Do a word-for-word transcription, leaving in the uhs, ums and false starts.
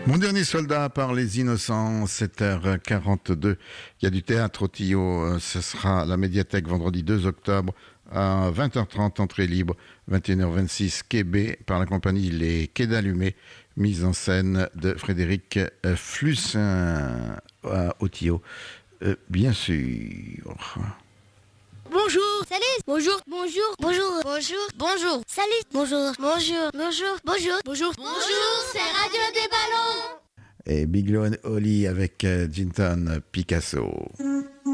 Mon dernier soldat par les innocents, sept heures quarante-deux. Il y a du théâtre au Tillot. Ce sera à la médiathèque vendredi deux octobre à vingt heures trente, entrée libre, vingt et une heures vingt-six, quai B, par la compagnie Les Quais d'Allumés, mise en scène de Frédéric Flussin au Tillot, euh, bien sûr. Bonjour. Salut. Bonjour. Bonjour. Bonjour. Bonjour. Bonjour. Salut. Bonjour. Bonjour. Bonjour. Bonjour. Bonjour. Bonjour, c'est Radio des Ballons. Et Big Lone Oli avec Ginton Picasso.